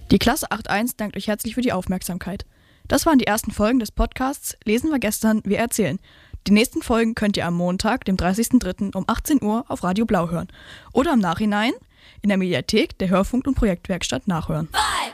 Die Klasse 8.1 dankt euch herzlich für die Aufmerksamkeit. Das waren die ersten Folgen des Podcasts Lesen wir gestern, wir erzählen. Die nächsten Folgen könnt ihr am Montag, dem 30.03. um 18 Uhr auf Radio Blau hören oder im Nachhinein in der Mediathek der Hörfunk- und Projektwerkstatt nachhören. 5,